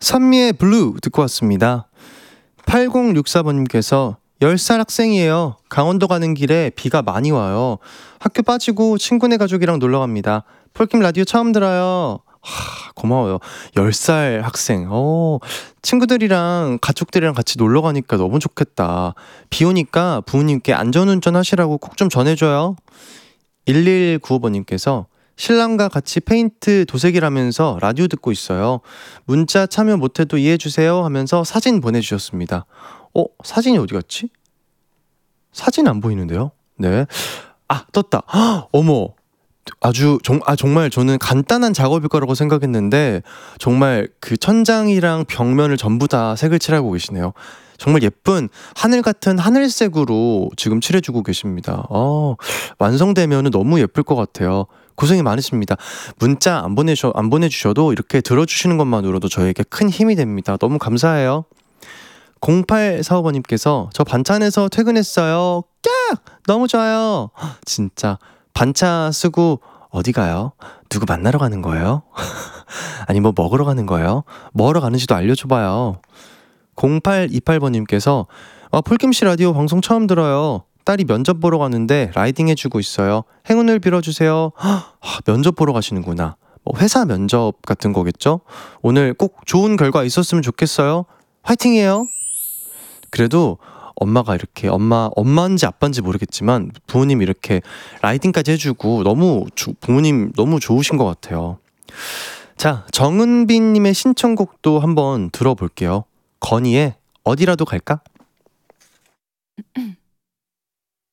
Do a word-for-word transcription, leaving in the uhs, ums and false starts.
선미의 블루 듣고 왔습니다. 팔공육사번님께서 열 살 학생이에요. 강원도 가는 길에 비가 많이 와요. 학교 빠지고 친구네 가족이랑 놀러 갑니다. 폴킴 라디오 처음 들어요. 하, 고마워요. 열 살 학생. 어, 친구들이랑 가족들이랑 같이 놀러 가니까 너무 좋겠다. 비 오니까 부모님께 안전운전 하시라고 꼭 좀 전해줘요. 일일구오번님께서 신랑과 같이 페인트 도색이라면서 라디오 듣고 있어요. 문자 참여 못해도 이해해주세요 하면서 사진 보내주셨습니다. 어? 사진이 어디 갔지? 사진 안 보이는데요? 네. 아, 떴다. 헉, 어머. 아주 정, 아, 정말 저는 간단한 작업일 거라고 생각했는데 정말 그 천장이랑 벽면을 전부 다 색을 칠하고 계시네요. 정말 예쁜 하늘 같은 하늘색으로 지금 칠해주고 계십니다. 어, 완성되면 너무 예쁠 것 같아요. 고생이 많으십니다. 문자 안 보내셔 안 보내주셔도 이렇게 들어주시는 것만으로도 저에게 큰 힘이 됩니다. 너무 감사해요. 공팔사오번님께서 저 반찬에서 퇴근했어요. 깍! 너무 좋아요. 진짜 반차 쓰고 어디 가요? 누구 만나러 가는 거예요? 아니 뭐 먹으러 가는 거예요? 뭐하러 가는지도 알려줘봐요. 공팔이팔번님께서 아, 폴킴씨 라디오 방송 처음 들어요. 딸이 면접 보러 가는데 라이딩 해주고 있어요. 행운을 빌어주세요. 아, 면접 보러 가시는구나. 뭐 회사 면접 같은 거겠죠? 오늘 꼭 좋은 결과 있었으면 좋겠어요. 화이팅이에요. 그래도 엄마가 이렇게 엄마 엄마인지 아빠인지 모르겠지만 부모님 이렇게 라이딩까지 해주고 너무 주, 부모님 너무 좋으신 것 같아요. 자, 정은빈님의 신청곡도 한번 들어볼게요. 건희의 어디라도 갈까?